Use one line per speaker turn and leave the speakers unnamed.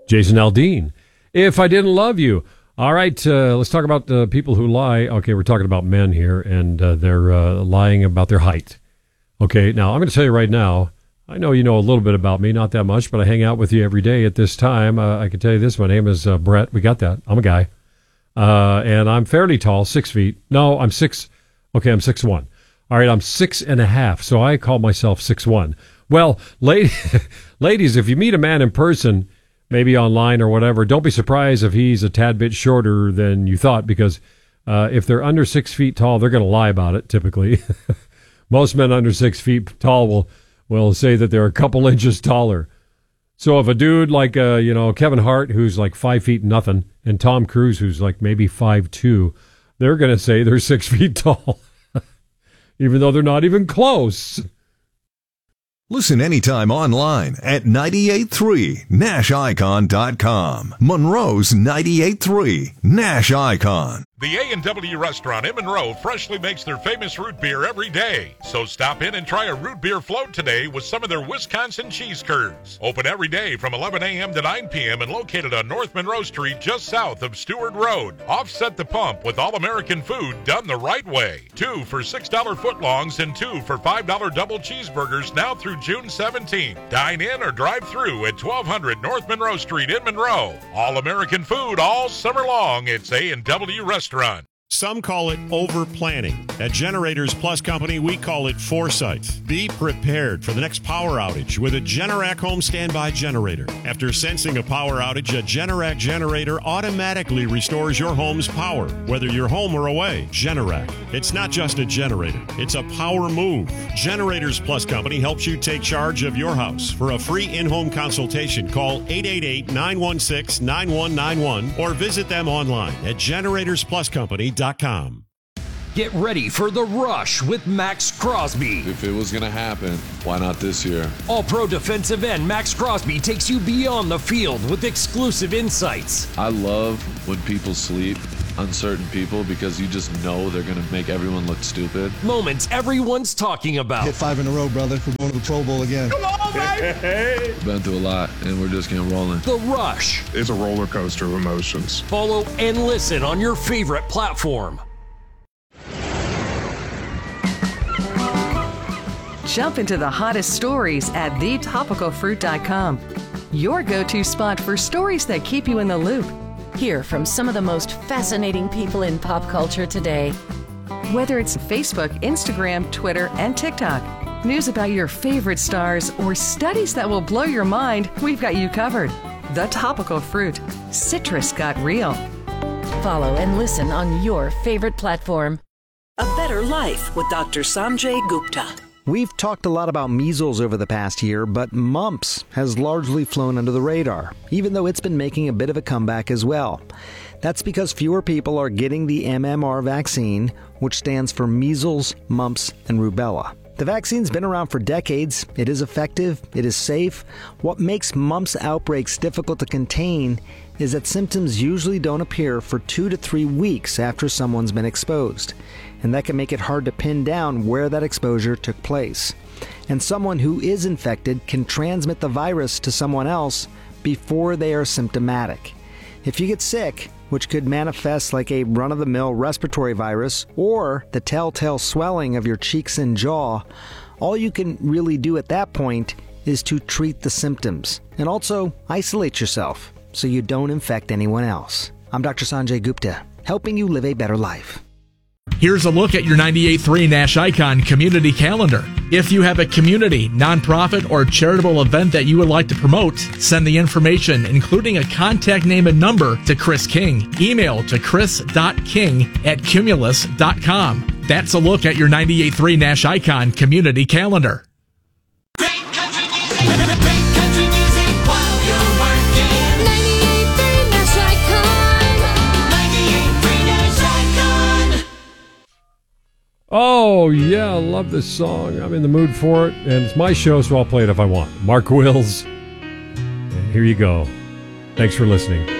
Jason Aldean, If I Didn't Love You. All right, let's talk about people who lie. Okay, we're talking about men here, and they're lying about their height. Okay, now I'm going to tell you right now, I know you know a little bit about me, not that much, but I hang out with you every day at this time. I can tell you this, my name is Brett. We got that. I'm a guy. And I'm fairly tall, 6 feet. No, I'm 6. Okay, I'm 6'1". All right, I'm 6.5", so I call myself 6'1". Well, ladies, if you meet a man in person, maybe online or whatever, don't be surprised if he's a tad bit shorter than you thought, because if they're under 6 feet tall, they're going to lie about it, typically. Most men under 6 feet tall will say that they're a couple inches taller. So if a dude like, Kevin Hart, who's like 5 feet nothing, and Tom Cruise, who's like maybe 5'2", they're going to say they're 6 feet tall, even though they're not even close.
Listen anytime online at 98.3NashIcon.com. Monroe's 98.3 Nash Icon.
The A&W restaurant in Monroe freshly makes their famous root beer every day. So stop in and try a root beer float today with some of their Wisconsin cheese curds. Open every day from 11 a.m. to 9 p.m. and located on North Monroe Street just south of Stewart Road. Offset the pump with all-American food done the right way. 2 for $6 footlongs and 2 for $5 double cheeseburgers now through June 17th. Dine in or drive through at 1200 North Monroe Street in Monroe. All-American food all summer long. It's A&W Restaurant.
Some call it over-planning. At Generators Plus Company, we call it foresight. Be prepared for the next power outage with a Generac home standby generator. After sensing a power outage, a Generac generator automatically restores your home's power, whether you're home or away. Generac. It's not just a generator. It's a power move. Generators Plus Company helps you take charge of your house. For a free in-home consultation, call 888-916-9191 or visit them online at generatorspluscompany.com.
Get ready for The Rush with Max Crosby.
If it was going to happen, why not this year?
All-Pro defensive end Max Crosby takes you beyond the field with exclusive insights.
I love when people sleep on certain people because you just know they're going to make everyone look stupid.
Moments everyone's talking about.
Hit 5 in a row, brother. We're going to the Pro Bowl again.
Come on, baby!
Been through a lot, and we're just getting rolling.
The Rush.
It's a roller coaster of emotions.
Follow and listen on your favorite platform.
Jump into the hottest stories at thetopicalfruit.com. Your go-to spot for stories that keep you in the loop.
Hear from some of the most fascinating people in pop culture today.
Whether it's Facebook, Instagram, Twitter, and TikTok, news about your favorite stars, or studies that will blow your mind, we've got you covered. The Topical Fruit. Citrus got real.
Follow and listen on your favorite platform.
A Better Life with Dr. Sanjay Gupta.
We've talked a lot about measles over the past year, but mumps has largely flown under the radar, even though it's been making a bit of a comeback as well. That's because fewer people are getting the MMR vaccine, which stands for measles, mumps, and rubella. The vaccine's been around for decades. It is effective. It is safe. What makes mumps outbreaks difficult to contain is that symptoms usually don't appear for 2 to 3 weeks after someone's been exposed. And that can make it hard to pin down where that exposure took place. And someone who is infected can transmit the virus to someone else before they are symptomatic. If you get sick, which could manifest like a run-of-the-mill respiratory virus or the telltale swelling of your cheeks and jaw, all you can really do at that point is to treat the symptoms and also isolate yourself so you don't infect anyone else. I'm Dr. Sanjay Gupta, helping you live a better life.
Here's a look at your 98.3 Nash Icon community calendar. If you have a community, nonprofit, or charitable event that you would like to promote, send the information, including a contact name and number, to Chris King. Email to chris.king@cumulus.com. That's a look at your 98.3 Nash Icon community calendar.
Oh, yeah, I love this song. I'm in the mood for it, and it's my show, so I'll play it if I want. Mark Wills, and here you go. Thanks for listening.